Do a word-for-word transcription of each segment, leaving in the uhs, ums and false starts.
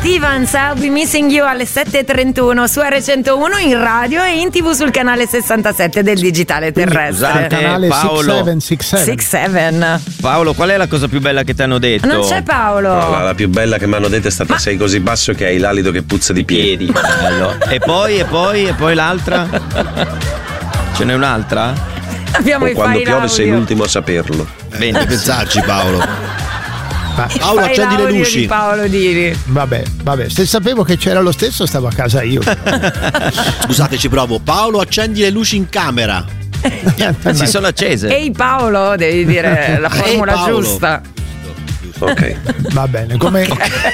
Evans, I'll Be Missing You alle sette e trentuno su R centouno in radio e in tv sul canale sessantasette del digitale terrestre. Scusate, canale Paolo. sei sette sei sette. Paolo, qual è la cosa più bella che ti hanno detto? Non c'è Paolo. No, la, la più bella che mi hanno detto è stata: sei così basso che hai l'alito che puzza di piedi. Bello. E poi, e poi, e poi l'altra? Ce n'è un'altra? Abbiamo O i quando file piove audio. sei l'ultimo a saperlo. Bene, pensarci, Paolo. Ma- Paolo, File accendi le audio luci. di Paolo Dini. Vabbè, vabbè, se sapevo che c'era lo stesso stavo a casa io. Scusate, ci provo. Paolo, accendi le luci in camera. si sono accese. Ehi Paolo, devi dire la formula Ehi, Paolo. giusta. Ok. Va bene, come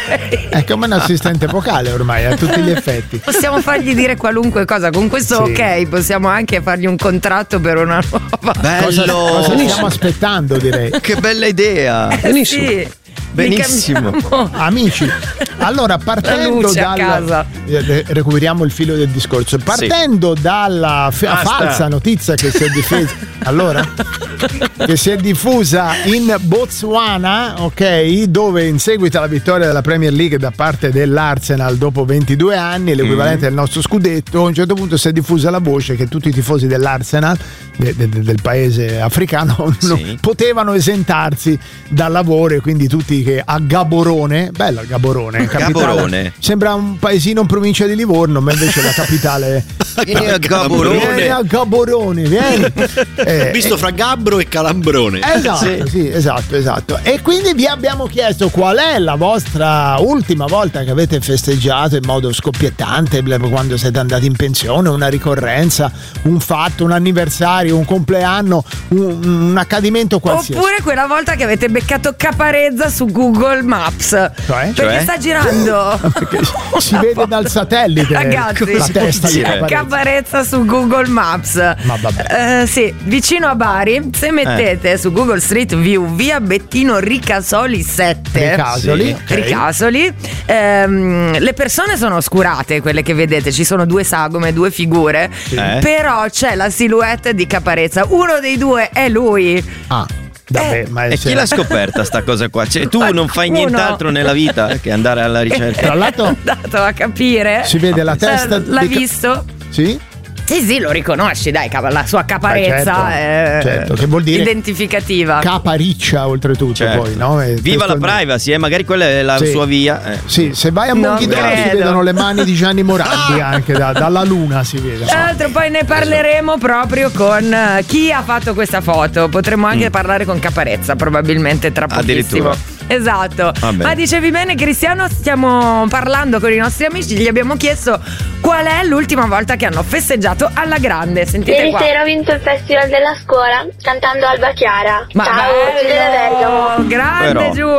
è come un assistente vocale ormai a tutti gli effetti. Possiamo fargli dire qualunque cosa. Con questo Sì. ok, possiamo anche fargli un contratto per una nuova. Bello. Cosa, cosa stiamo aspettando, direi. Che bella idea. Benissimo. Sì. Benissimo. Amici, allora La partendo luce a dal casa. eh, recuperiamo il filo del discorso. Partendo dalla f- Basta. falsa notizia che si è difesa allora che si è diffusa in Botswana, ok, dove in seguito alla vittoria della Premier League da parte dell'Arsenal dopo ventidue anni, l'equivalente del nostro scudetto, a un certo punto si è diffusa la voce che tutti i tifosi dell'Arsenal de- de- del paese africano non Sì. potevano esentarsi dal lavoro, e quindi tutti che a Gaborone, bella Gaborone, capitale- Gaborone. sembra un paesino in provincia di Livorno, ma invece la capitale. Vieni a Vieni Gaborone. a Gaborone, vieni. Eh, Visto fra Gabbro e Calambrone. Esatto, sì, esatto, esatto. E quindi vi abbiamo chiesto qual è la vostra ultima volta che avete festeggiato in modo scoppiettante, quando siete andati in pensione, una ricorrenza, un fatto, un anniversario, un compleanno, un, un accadimento qualsiasi. Oppure quella volta che avete beccato Caparezza su Google Maps. Cioè? Perché Cioè? sta girando. Perché si vede dal satellite Ragazzi, la testa di dire? Caparezza. Caparezza su Google Maps. Ma vabbè. Eh, sì, vicino a Bari, se mettete su Google Street View via Bettino Ricasoli sette. Ricasoli, Sì. ok. Ricasoli, ehm, le persone sono oscurate, quelle che vedete, ci sono due sagome, due figure, Eh? però c'è la silhouette di Caparezza, uno dei due è lui. Ah, vabbè, ma è E chi l'ha scoperta sta cosa qua? Cioè, tu non fai Uno. nient'altro nella vita che andare alla ricerca. Tra l'altro È andato a capire. si vede la testa Eh, L'hai di Ca- visto? Sì? Sì, sì, lo riconosci, dai, capa- la sua caparezza Eh, certo, è certo, che vuol dire identificativa. Capariccia oltretutto, Certo. poi, no? E Viva la testualmente. privacy, eh? Magari quella è la Sì. sua via. eh. Sì, se vai a Non Monghidoro si credo. vedono le mani di Gianni Morandi anche da- dalla luna si vede. Tra l'altro poi ne parleremo proprio con eh, chi ha fatto questa foto. Potremmo anche parlare con Caparezza probabilmente tra pochissimo. Addirittura. Esatto. Va bene. Ma dicevi bene Cristiano, stiamo parlando con i nostri amici, gli abbiamo chiesto qual è l'ultima volta che hanno festeggiato alla grande. Sentite Ieri qua. sera ho vinto il festival della scuola cantando Alba Chiara. Ma Ciao, bello, Giulia da Bergamo. grande Però. Giulia.